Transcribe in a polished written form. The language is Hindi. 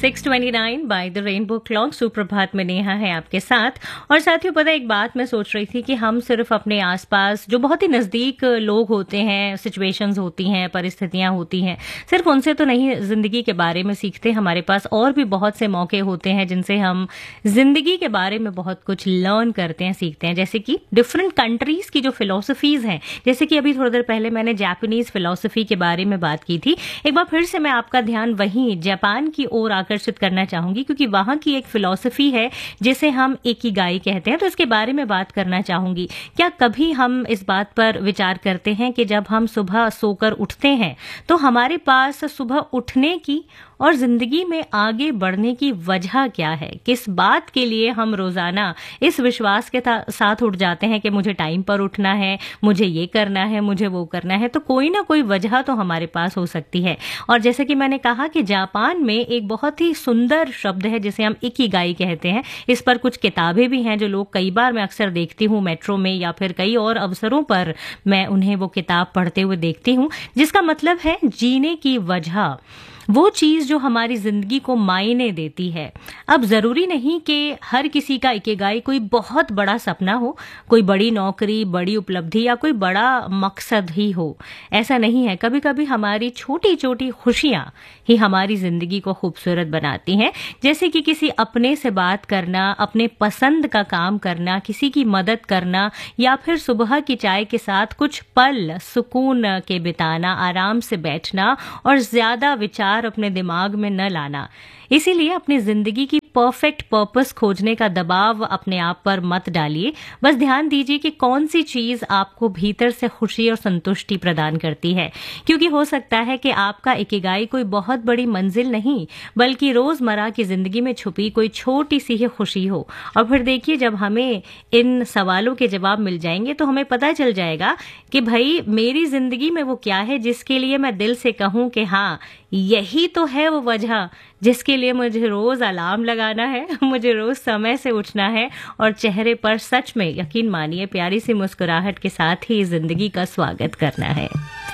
6:29 बाय द रेनबो क्लॉक। सुप्रभात में नेहा है आपके साथ। और साथियों, पता एक बात मैं सोच रही थी कि हम सिर्फ अपने आसपास जो बहुत ही नज़दीक लोग होते हैं, सिचुएशंस होती हैं, परिस्थितियां होती हैं, सिर्फ उनसे तो नहीं ज़िंदगी के बारे में सीखते। हमारे पास और भी बहुत से मौके होते हैं जिनसे हम ज़िंदगी के बारे में बहुत कुछ लर्न करते हैं, सीखते हैं। जैसे कि डिफरेंट कंट्रीज़ की जो फिलोसफीज़ हैं, जैसे कि अभी थोड़ी देर पहले मैंने जापानीज़ फिलोसफी के बारे में बात की थी। एक बार फिर से मैं आपका ध्यान वहीं जापान की ओर आकर्षित करना चाहूंगी, क्योंकि वहां की एक फिलॉसफी है जिसे हम इकिगाई कहते हैं। तो इसके बारे में बात करना चाहूंगी। क्या कभी हम इस बात पर विचार करते हैं कि जब हम सुबह सोकर उठते हैं तो हमारे पास सुबह उठने की और जिंदगी में आगे बढ़ने की वजह क्या है? किस बात के लिए हम रोजाना इस विश्वास के साथ उठ जाते हैं कि मुझे टाइम पर उठना है, मुझे ये करना है, मुझे वो करना है? तो कोई ना कोई वजह तो हमारे पास हो सकती है। और जैसे कि मैंने कहा कि जापान में एक बहुत ही सुंदर शब्द है जिसे हम इकिगाई कहते हैं। इस पर कुछ किताबें भी हैं जो लोग कई बार मैं अक्सर देखती हूँ मेट्रो में या फिर कई और अवसरों पर मैं उन्हें वो किताब पढ़ते हुए देखती हूँ, जिसका मतलब है जीने की वजह, वो चीज जो हमारी जिंदगी को मायने देती है। अब जरूरी नहीं कि हर किसी का इकिगाई कोई बहुत बड़ा सपना हो, कोई बड़ी नौकरी, बड़ी उपलब्धि या कोई बड़ा मकसद ही हो। ऐसा नहीं है। कभी कभी हमारी छोटी छोटी खुशियां ही हमारी जिंदगी को खूबसूरत बनाती हैं। जैसे कि किसी अपने से बात करना, अपने पसंद का काम करना, किसी की मदद करना, या फिर सुबह की चाय के साथ कुछ पल सुकून के बिताना, आराम से बैठना और ज्यादा विचार अपने दिमाग में न लाना। इसीलिए अपनी जिंदगी की परफेक्ट पर्पस खोजने का दबाव अपने आप पर मत डालिए। बस ध्यान दीजिए कि कौन सी चीज आपको भीतर से खुशी और संतुष्टि प्रदान करती है, क्योंकि हो सकता है कि आपका इकिगाई कोई बहुत बड़ी मंजिल नहीं, बल्कि रोजमर्रा की जिंदगी में छुपी कोई छोटी सी ही खुशी हो। और फिर देखिए, जब हमें इन सवालों के जवाब मिल जाएंगे तो हमें पता चल जाएगा कि भाई मेरी जिंदगी में वो क्या है जिसके लिए मैं दिल से कहूं कि हाँ, यही तो है वो वजह जिसके लिए मुझे रोज अलार्म लगाना है, मुझे रोज समय से उठना है और चेहरे पर सच में, यकीन मानिए, प्यारी सी मुस्कुराहट के साथ ही जिंदगी का स्वागत करना है।